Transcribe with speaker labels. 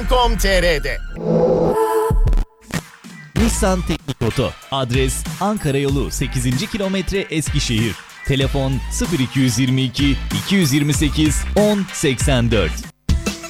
Speaker 1: .com.tr'de.
Speaker 2: Nissan Teknik Oto. Adres Ankara Yolu 8. kilometre Eskişehir. Telefon 0222 228 1084.